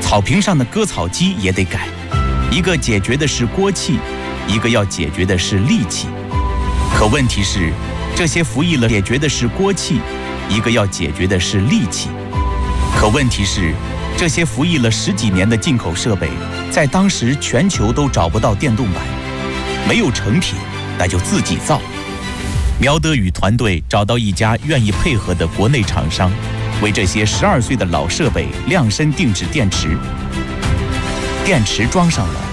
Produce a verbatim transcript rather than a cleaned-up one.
草坪上的割草机也得改，一个解决的是锅气，一个要解决的是力气。可问题是，这些服役了解决的是锅气，一个要解决的是力气。可问题是，这些服役了十几年的进口设备，在当时全球都找不到电动板，没有成品，那就自己造。苗德宇团队找到一家愿意配合的国内厂商，为这些十二岁的老设备量身定制电池。电池装上了，